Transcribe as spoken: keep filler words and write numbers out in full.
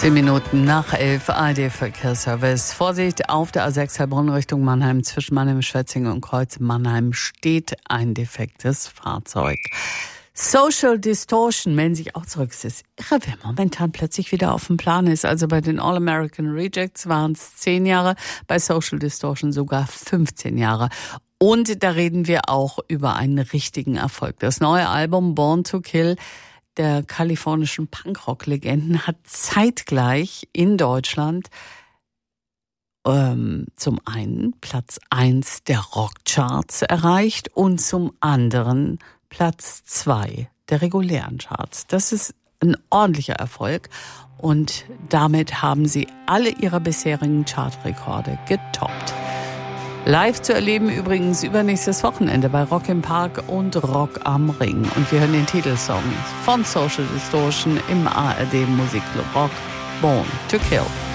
Zehn Minuten nach elf, A R D-Verkehrsservice. Vorsicht, auf der A sechs Heilbronn Richtung Mannheim zwischen Mannheim, Schwetzingen und Kreuz Mannheim steht ein defektes Fahrzeug. Social Distortion melden sich auch zurück. Es ist irre, wer momentan plötzlich wieder auf dem Plan ist. Also bei den All-American Rejects waren es zehn Jahre, bei Social Distortion sogar fünfzehn Jahre. Und da reden wir auch über einen richtigen Erfolg. Das neue Album Born to Kill der kalifornischen Punkrock-Legenden hat zeitgleich in Deutschland ähm, zum einen Platz eins der Rockcharts erreicht und zum anderen Platz zwei der regulären Charts. Das ist ein ordentlicher Erfolg und damit haben sie alle ihre bisherigen Chartrekorde getoppt. Live zu erleben übrigens übernächstes Wochenende bei Rock im Park und Rock am Ring. Und wir hören den Titelsong von Social Distortion im A R D Musikclub Rock, Born to Kill.